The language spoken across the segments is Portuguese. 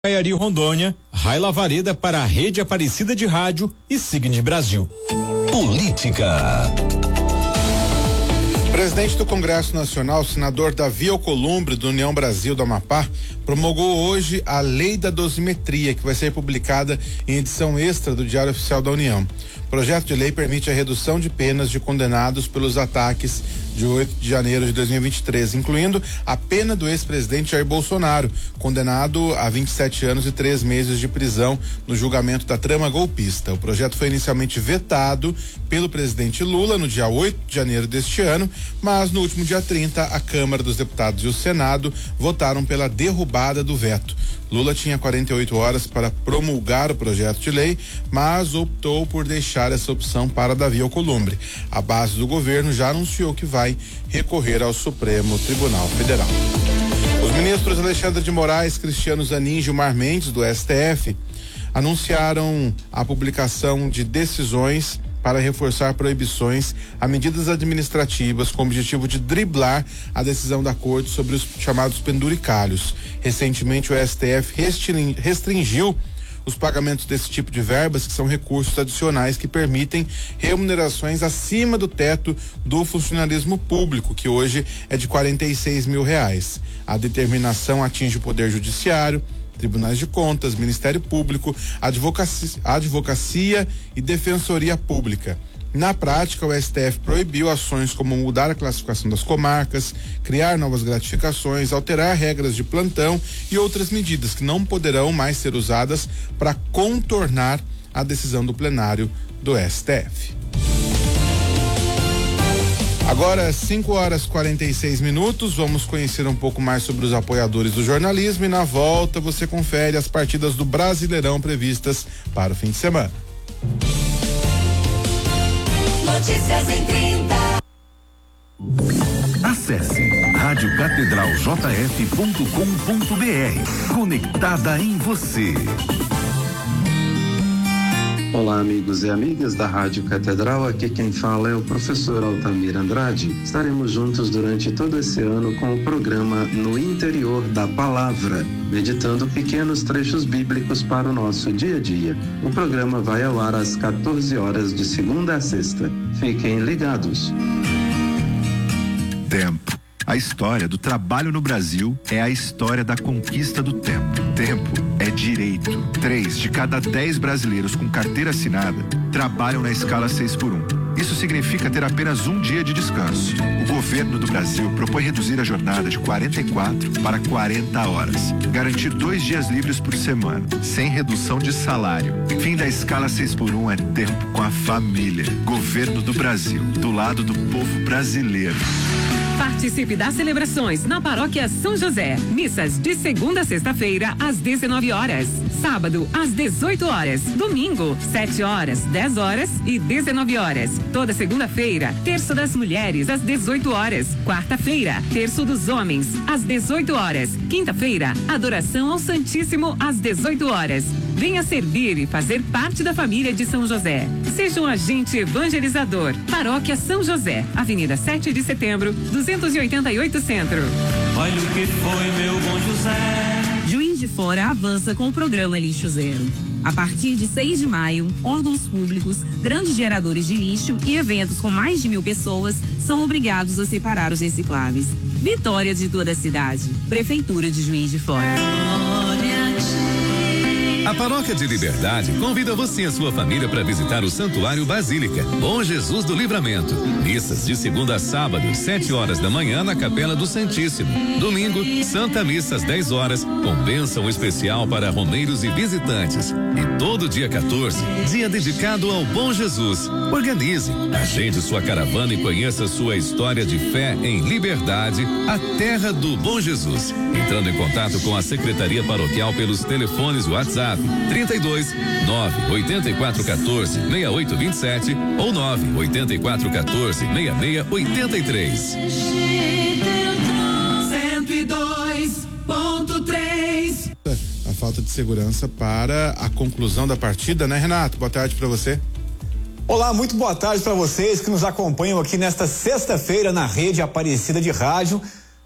Caiari Rondônia, Raila Vareda para a Rede Aparecida de Rádio e Signes Brasil. Política. Presidente do Congresso Nacional, senador Davi Alcolumbre, do União Brasil do Amapá, promulgou hoje a Lei da Dosimetria, que vai ser publicada em edição extra do Diário Oficial da União. O projeto de lei permite a redução de penas de condenados pelos ataques de 8 de janeiro de 2023, incluindo a pena do ex-presidente Jair Bolsonaro, condenado a 27 anos e 3 meses de prisão no julgamento da trama golpista. O projeto foi inicialmente vetado pelo presidente Lula no dia 8 de janeiro deste ano, mas no último dia 30, a Câmara dos Deputados e o Senado votaram pela derrubada do veto. Lula tinha 48 horas para promulgar o projeto de lei, mas optou por deixar essa opção para Davi Alcolumbre. A base do governo já anunciou que vai recorrer ao Supremo Tribunal Federal. Os ministros Alexandre de Moraes, Cristiano Zanin e Gilmar Mendes, do STF, anunciaram a publicação de decisões para reforçar proibições a medidas administrativas com o objetivo de driblar a decisão da Corte sobre os chamados penduricalhos. Recentemente, o STF restringiu os pagamentos desse tipo de verbas, que são recursos adicionais que permitem remunerações acima do teto do funcionalismo público, que hoje é de R$46 mil. A determinação atinge o Poder Judiciário, Tribunais de Contas, Ministério Público, Advocacia e Defensoria Pública. Na prática, o STF proibiu ações como mudar a classificação das comarcas, criar novas gratificações, alterar regras de plantão e outras medidas que não poderão mais ser usadas para contornar a decisão do plenário do STF. Agora, 5h46, vamos conhecer um pouco mais sobre os apoiadores do jornalismo e na volta você confere as partidas do Brasileirão previstas para o fim de semana. Notícias em 30. Acesse radiocatedraljf.com.br. Conectada em você. Olá, amigos e amigas da Rádio Catedral, aqui quem fala é o professor Altamir Andrade. Estaremos juntos durante todo esse ano com o programa No Interior da Palavra, meditando pequenos trechos bíblicos para o nosso dia a dia. O programa vai ao ar às 14 horas de segunda a sexta. Fiquem ligados. Tempo. A história do trabalho no Brasil é a história da conquista do tempo. Tempo é direito. 3 de cada 10 brasileiros com carteira assinada trabalham na escala 6x1. Isso significa ter apenas um dia de descanso. O governo do Brasil propõe reduzir a jornada de 44 para 40 horas. Garantir 2 dias livres por semana, sem redução de salário. Fim da escala 6x1 é tempo com a família. Governo do Brasil, do lado do povo brasileiro. Participe das celebrações na Paróquia São José. Missas de segunda a sexta-feira às 19 horas. Sábado às 18 horas. Domingo, 7 horas, 10 horas e 19 horas. Toda segunda-feira, terço das mulheres às 18 horas. Quarta-feira, terço dos homens às 18 horas. Quinta-feira, adoração ao Santíssimo às 18 horas. Venha servir e fazer parte da família de São José. Seja um agente evangelizador. Paróquia São José, Avenida 7 de Setembro, 288 Centro. Olha o que foi, meu bom José. Juiz de Fora avança com o programa Lixo Zero. A partir de 6 de maio, órgãos públicos, grandes geradores de lixo e eventos com mais de 1.000 pessoas são obrigados a separar os recicláveis. Vitória de toda a cidade. Prefeitura de Juiz de Fora. A Paróquia de Liberdade convida você e a sua família para visitar o Santuário Basílica Bom Jesus do Livramento. Missas de segunda a sábado, 7 horas da manhã na Capela do Santíssimo. Domingo, Santa Missa às 10 horas, com bênção especial para romeiros e visitantes. E todo dia 14, dia dedicado ao Bom Jesus. Organize, agende sua caravana e conheça sua história de fé em Liberdade, a terra do Bom Jesus. Entrando em contato com a Secretaria Paroquial pelos telefones WhatsApp 32 98414 6827 ou 98414 6683. 102.3. A falta de segurança para a conclusão da partida, né, Renato? Boa tarde para você. Olá, muito boa tarde para vocês que nos acompanham aqui nesta sexta-feira na Rede Aparecida de Rádio.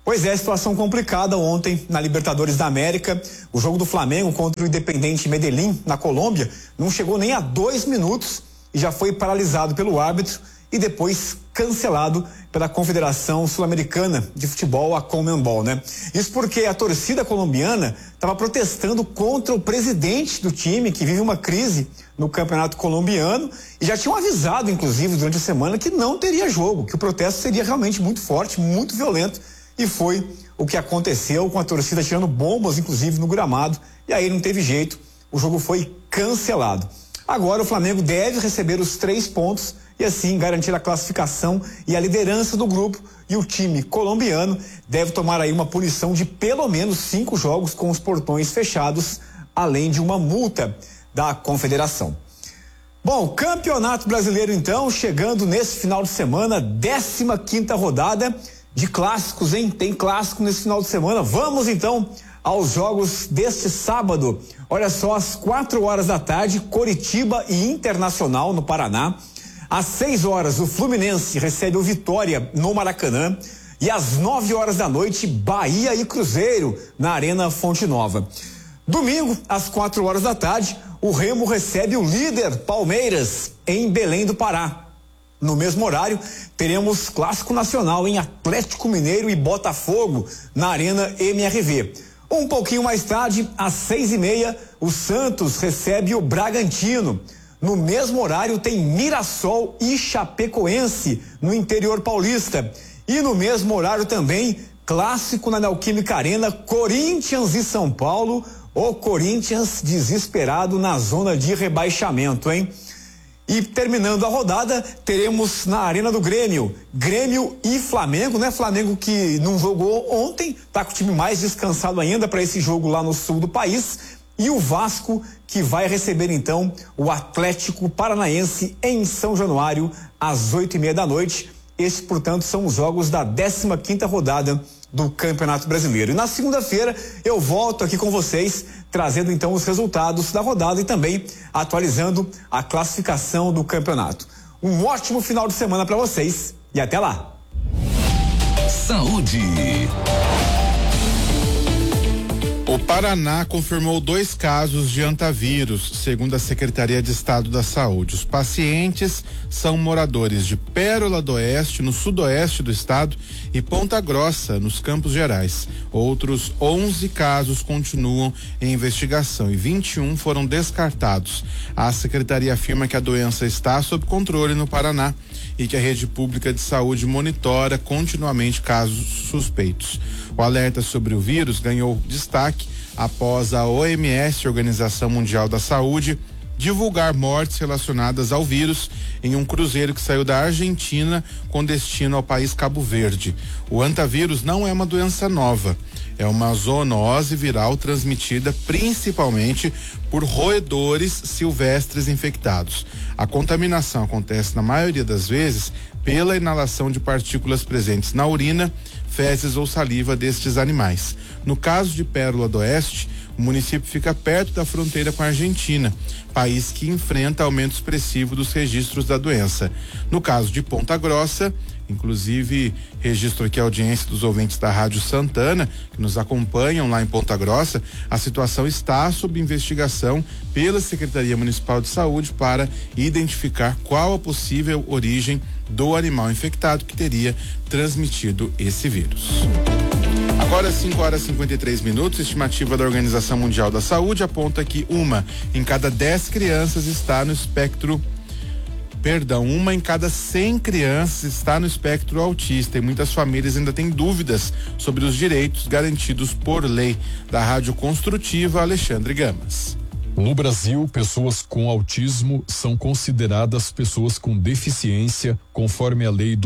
Pois é, situação complicada ontem na Libertadores da América. O jogo do Flamengo contra o Independiente Medellín, na Colômbia, não chegou nem a 2 minutos e já foi paralisado pelo árbitro e depois cancelado pela Confederação Sul-Americana de Futebol, a Conmebol, né? Isso porque a torcida colombiana estava protestando contra o presidente do time, que vive uma crise no campeonato colombiano, e já tinham avisado, inclusive, durante a semana que não teria jogo, que o protesto seria realmente muito forte, muito violento. E foi o que aconteceu, com a torcida tirando bombas, inclusive, no gramado. E aí não teve jeito, o jogo foi cancelado. Agora o Flamengo deve receber os 3 pontos e assim garantir a classificação e a liderança do grupo. E o time colombiano deve tomar aí uma punição de pelo menos 5 jogos com os portões fechados, além de uma multa da Confederação. Bom, Campeonato Brasileiro então, chegando nesse final de semana, 15ª rodada de clássicos, hein? Tem clássico nesse final de semana. Vamos então aos jogos deste sábado. Olha só, às 4h da tarde, Coritiba e Internacional no Paraná. Às 6h, o Fluminense recebe o Vitória no Maracanã. E às 9h da noite, Bahia e Cruzeiro na Arena Fonte Nova. Domingo, às 4h da tarde, o Remo recebe o líder Palmeiras em Belém do Pará. No mesmo horário, teremos clássico nacional em Atlético Mineiro e Botafogo na Arena MRV. Um pouquinho mais tarde, às 6h30, o Santos recebe o Bragantino. No mesmo horário, tem Mirassol e Chapecoense no interior paulista. E no mesmo horário também, clássico na Neoquímica Arena, Corinthians e São Paulo. O Corinthians desesperado na zona de rebaixamento, hein? E terminando a rodada, teremos na Arena do Grêmio e Flamengo, né? Flamengo que não jogou ontem, tá com o time mais descansado ainda para esse jogo lá no sul do país. E o Vasco, que vai receber então o Atlético Paranaense em São Januário às 8h30 da noite. Esses, portanto, são os jogos da 15ª rodada do Campeonato Brasileiro. E na segunda-feira eu volto aqui com vocês, trazendo então os resultados da rodada e também atualizando a classificação do campeonato. Um ótimo final de semana para vocês e até lá. Saúde. O Paraná confirmou 2 casos de antavírus, segundo a Secretaria de Estado da Saúde. Os pacientes são moradores de Pérola do Oeste, no sudoeste do estado, e Ponta Grossa, nos Campos Gerais. Outros 11 casos continuam em investigação e 21 foram descartados. A secretaria afirma que a doença está sob controle no Paraná e que a rede pública de saúde monitora continuamente casos suspeitos. O alerta sobre o vírus ganhou destaque após a OMS, Organização Mundial da Saúde, divulgar mortes relacionadas ao vírus em um cruzeiro que saiu da Argentina com destino ao país Cabo Verde. O antavírus não é uma doença nova, é uma zoonose viral transmitida principalmente por roedores silvestres infectados. A contaminação acontece na maioria das vezes pela inalação de partículas presentes na urina, fezes ou saliva destes animais. No caso de Pérola do Oeste, o município fica perto da fronteira com a Argentina, país que enfrenta aumento expressivo dos registros da doença. No caso de Ponta Grossa, inclusive registro aqui a audiência dos ouvintes da Rádio Santana, que nos acompanham lá em Ponta Grossa, a situação está sob investigação pela Secretaria Municipal de Saúde para identificar qual a possível origem do animal infectado que teria transmitido esse vírus. Agora 5h53, estimativa da Organização Mundial da Saúde aponta que uma em cada 10 crianças está no espectro, uma em cada 100 crianças está no espectro autista e muitas famílias ainda têm dúvidas sobre os direitos garantidos por lei. Da Rádio Construtiva, Alexandre Gamas. No Brasil, pessoas com autismo são consideradas pessoas com deficiência, conforme a Lei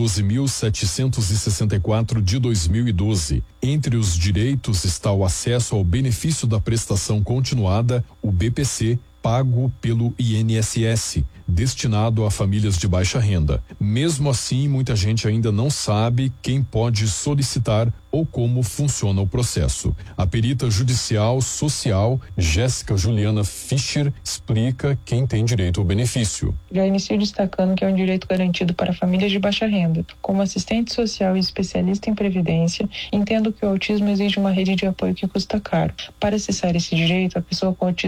12.764 de 2012. Entre os direitos está o acesso ao benefício da prestação continuada, o BPC, pago pelo INSS, destinado a famílias de baixa renda. Mesmo assim, muita gente ainda não sabe quem pode solicitar ou como funciona o processo. A perita judicial social, Jéssica Juliana Fischer, explica quem tem direito ao benefício. Já inicio destacando que é um direito garantido para famílias de baixa renda. Como assistente social e especialista em previdência, entendo que o autismo exige uma rede de apoio que custa caro. Para acessar esse direito, a pessoa com autismo